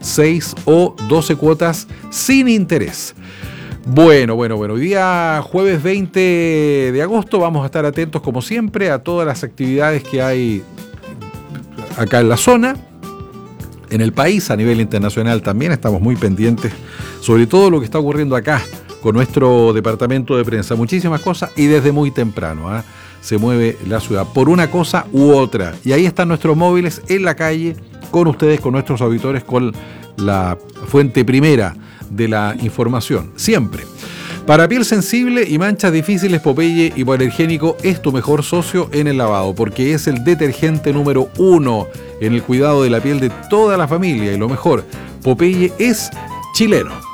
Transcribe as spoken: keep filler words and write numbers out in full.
seis o doce cuotas sin interés. Bueno, bueno, bueno, hoy día jueves veinte de agosto vamos a estar atentos como siempre a todas las actividades que hay acá en la zona, en el país, a nivel internacional también estamos muy pendientes, sobre todo lo que está ocurriendo acá con nuestro departamento de prensa, muchísimas cosas y desde muy temprano, ¿eh? Se mueve la ciudad por una cosa u otra y ahí están nuestros móviles en la calle con ustedes, con nuestros auditores, con la fuente primera de la información, siempre. Para piel sensible y manchas difíciles, Popeye Hipoalergénico es tu mejor socio en el lavado, porque es el detergente número uno en el cuidado de la piel de toda la familia y lo mejor, Popeye es chileno.